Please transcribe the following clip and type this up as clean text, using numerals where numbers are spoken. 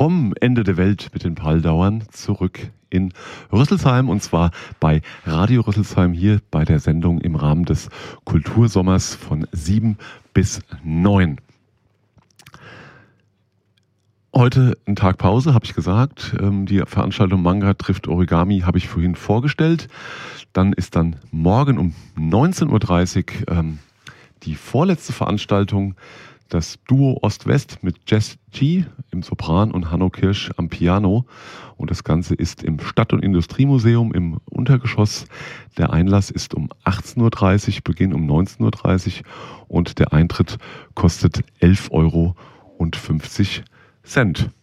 vom Ende der Welt mit den Paldauern zurück in Rüsselsheim, und zwar bei Radio Rüsselsheim hier bei der Sendung im Rahmen des Kultursommers von 7 bis 9. Heute ein Tag Pause, habe ich gesagt. Die Veranstaltung Manga trifft Origami habe ich vorhin vorgestellt. Dann ist dann morgen um 19.30 Uhr die vorletzte Veranstaltung, das Duo Ost-West mit Jess G im Sopran und Hanno Kirsch am Piano. Und das Ganze ist im Stadt- und Industriemuseum im Untergeschoss. Der Einlass ist um 18.30 Uhr, Beginn um 19.30 Uhr und der Eintritt kostet 11,50 Euro.